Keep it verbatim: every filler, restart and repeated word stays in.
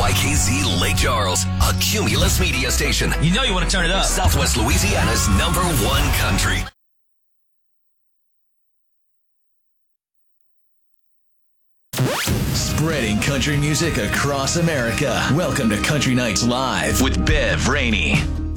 Y K Z Lake Charles, a Cumulus media station. You know you want to turn it up. Southwest Louisiana's number one country. Spreading country music across America. Welcome to Country Nights Live with Bev Rainey.